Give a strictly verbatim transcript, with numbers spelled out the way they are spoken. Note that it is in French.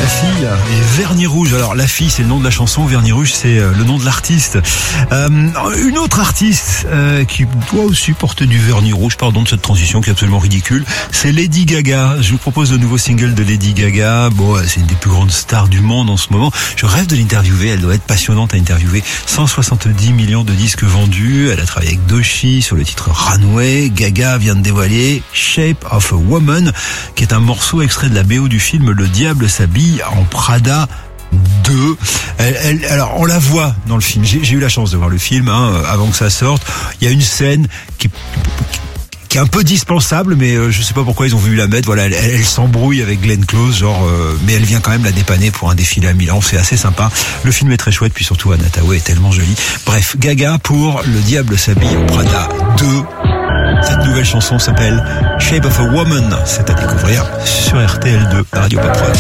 La fille et Vernis Rouge. Alors la fille c'est le nom de la chanson, Vernis Rouge c'est le nom de l'artiste. Euh, une autre artiste euh, qui doit aussi porter du vernis rouge, pardon de cette transition qui est absolument ridicule, c'est Lady Gaga. Je vous propose le nouveau single de Lady Gaga. Bon, c'est une des plus grandes stars du monde en ce moment. Je rêve de l'interviewer, elle doit être passionnante à interviewer. cent soixante-dix millions de disques vendus, elle a travaillé avec Doechii sur le titre Runway. Gaga vient de dévoiler Shape of a Woman, qui est un morceau extrait de la B O du film Le Diable s'habille en Prada deux. Elle, elle, alors on la voit dans le film. J'ai, j'ai eu la chance de voir le film hein, avant que ça sorte. Il y a une scène qui, qui est un peu dispensable, mais euh, je sais pas pourquoi ils ont voulu la mettre. Voilà, elle, elle, elle s'embrouille avec Glenn Close, genre, euh, mais elle vient quand même la dépanner pour un défilé à Milan. C'est assez sympa. Le film est très chouette, puis surtout Anna Thaoué est tellement jolie. Bref, Gaga pour Le Diable s'habille en Prada deux. Cette nouvelle chanson s'appelle Shape of a Woman. C'est à découvrir sur R T L deux, la radio Pop Rock.